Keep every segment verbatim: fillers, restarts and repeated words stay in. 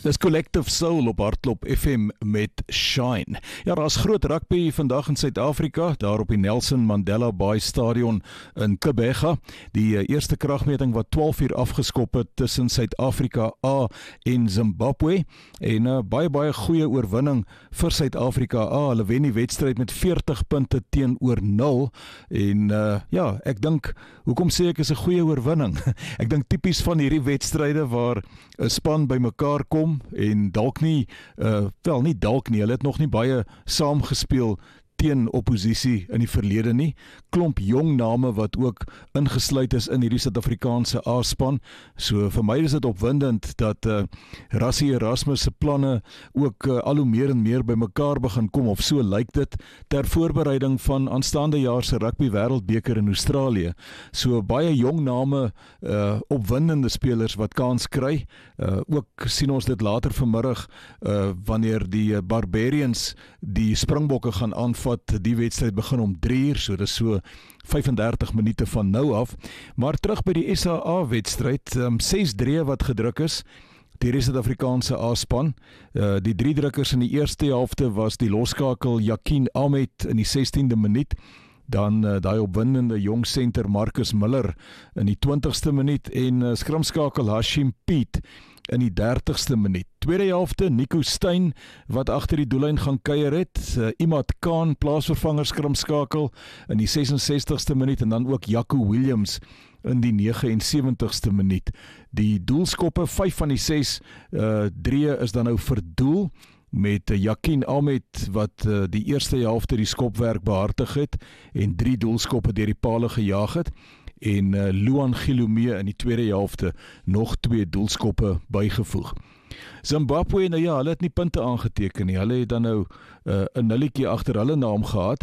Dis Collective Soul op Hardloop F M met Shine. Ja, daar is groot rugby vandag in Suid-Afrika, daar op die Nelson Mandela Bay Stadion in Gqeberha. Die eerste kragmeting wat twaalf uur afgeskop het tussen Suid-Afrika A en Zimbabwe. En uh, baie baie goeie oorwinning vir Suid-Afrika A. Hulle wen die wedstryd met veertig punte teenoor nul. En uh, ja, ek dink, hoekom sê ek is 'n goeie oorwinning? Ek dink tipies van hierdie wedstryde waar 'n span bymekaar kom en dalk nie, uh, wel nie dalk nie, hulle het nog nie baie saamgespeel teen opposisie in die verlede nie. Klomp jong name wat ook ingesluit is in hierdie Suid-Afrikaanse A-span. So vir my is dit opwindend dat uh, Rassie Erasmus se planne ook uh, al hoe meer en meer by mekaar begin kom, of so lyk dit, ter voorbereiding van aanstaande jaar se rugby wêreldbeker in Australië. So baie jong name, uh, opwindende spelers wat kans kry. Uh, ook sien ons dit later vanmiddag uh, wanneer die Barbarians die Springbokke gaan aanval. Wat die wedstryd begin om drie uur, so dis so vyfendertig minute van nou af. Maar terug by die S A A wedstryd, um, ses drie wat gedruk is deur die Suid-Afrikaanse A-span. Uh, die drie drukkers in die eerste helfte was die loskakel Yakin Ahmed in die sestiende minuut, dan uh, daai opwindende jong senter Marcus Miller in die twintigste minuut en uh, skrimskakel Hashim Piet in die dertigste minuut. Tweede helfte, Nico Steyn wat agter die doellyn gaan kuier het, uh, Imad Khan plaasvervanger skrimskakel in die sesensestigste minuut en dan ook Jaco Williams in die negenensewentigste minuut. Die doelskoppe, vyf van die ses uh, drieë is dan nou verdoel, met Yakin Ahmed wat uh, die eerste helfte die skopwerk behartig het en drie doelskoppe deur die pale gejaag het. En uh, Luan Gilumee in die tweede helfte nog twee doelskoppe bygevoeg. Zimbabwe, nou ja, hulle het nie punte aangeteken nie. Hulle het dan nou uh, 'n nulletjie agter hulle naam gehad.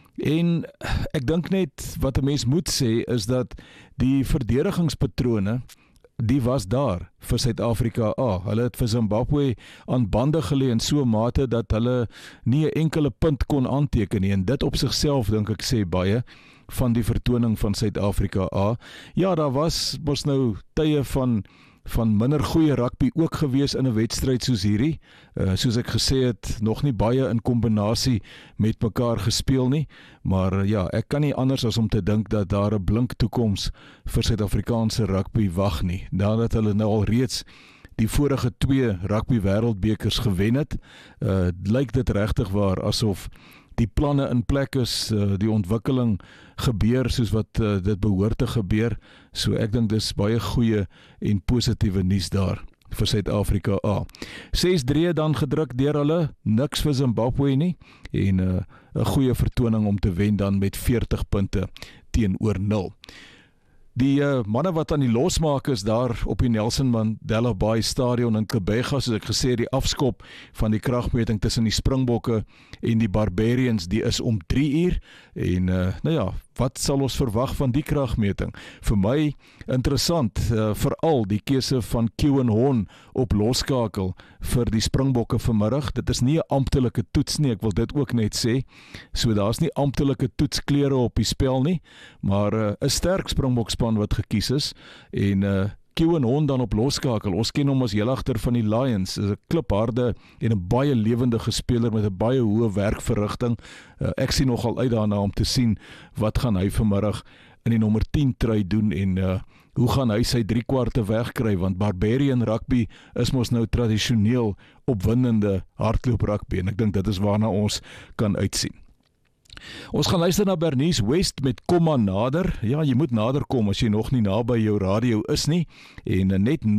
En ek dink net wat 'n mens moet sê is dat die verdedigingspatrone, die was daar vir Suid-Afrika A. Hulle het vir Zimbabwe aan bande gelê in so 'n mate dat hulle nie 'n enkele punt kon aanteken nie. En dit op sigself dink ek sê baie van die vertoning van Suid-Afrika A. Ja, daar was mos nou tye van van minder goeie rugby ook gewees in 'n wedstryd soos hierdie. Uh, soos ek gesê het, nog nie baie in kombinasie met mekaar gespeel nie, maar uh, ja, ek kan nie anders as om te dink dat daar 'n blink toekoms vir Suid-Afrikaanse rugby wag nie. Nadat hulle nou al reeds die vorige twee rugby wêreldbekers gewen het, uh, lyk dit regtig waar asof die planne in plek is, uh, die ontwikkeling gebeur soos wat uh, dit behoort te gebeur. So ek dink dis baie goeie en positiewe nuus daar vir Suid-Afrika A. ses drie dan gedruk deur hulle, niks vir Zimbabwe nie, en 'n uh, 'n goeie vertoning om te wen dan met veertig punte teenoor nul. Die uh, manne wat aan die losmaak is daar op die Nelson Mandela Bay Stadion in Gqeberha, soos ek gesê, die afskop van die kragmeting tussen die Springbokke en die Barbarians, die is om drie uur, en uh, nou ja, wat sal ons verwag van die kragmeting? Vir my interessant, uh, veral die keuse van Kiewan Hon op loskakel vir die Springbokke vanmiddag. Dit is nie 'n amptelike toets nie, ek wil dit ook net sê. So daar's nie amptelike toetskleure op die spel nie, maar 'n uh, sterk Springbokspan wat gekies is, en uh, Kiewan Hon dan op loskakel. Ons ken hom as heelagter van die Lions, is 'n klipharde en 'n baie lewendige speler met 'n baie hoë werkverrigting. Uh, ek sien nogal uit daarna om te sien wat gaan hy vanmiddag in die nommer tien trui doen en uh, hoe gaan hy sy drie kwarte wegkry, want Barbarian rugby is mos nou tradisioneel opwindende hardloop rugby, en ek dink dit is waarna ons kan uitsien. Ons gaan luister na Bernice West met Kom maar nader. Ja, jy moet nader kom as jy nog nie naby jou radio is nie, en net